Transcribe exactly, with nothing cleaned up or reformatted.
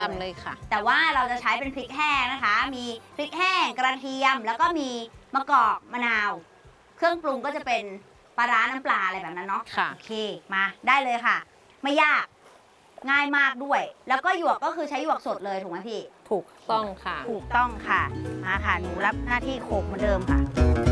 ทำเลยค่ะแต่ว่าเราจะใช้เป็นพริกแห้งนะคะมีพริกแห้งกระเทียมแล้วก็มีมะกอกมะนาวเครื่องปรุงก็จะเป็นปลาร้าน้ำปลาอะไรแบบนั้นเนาะค่ะโอเคมาได้เลยค่ะไม่ยากง่ายมากด้วย แล้วก็หยวกก็คือใช้หยวกสดเลยถูกไหมพี่ถูกต้องค่ะถูกต้องค่ะมาค่ะหนูรับหน้าที่โขลกเหมือนเดิมค่ะ